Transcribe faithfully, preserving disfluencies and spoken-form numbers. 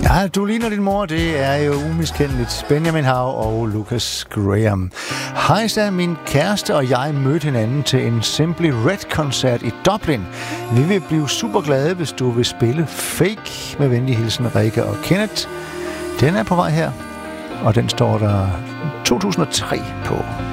Ja, du ligner din mor, det er jo umiskendeligt. Benjamin Hav og Lucas Graham. Hej, så min kæreste og jeg mødte hinanden til en Simply Red-koncert i Dublin. Vi vil blive super glade, hvis du vil spille Fake. Med venlig hilsen, Rikke og Kenneth. Den er på vej her, og den står der to tusind og tre på.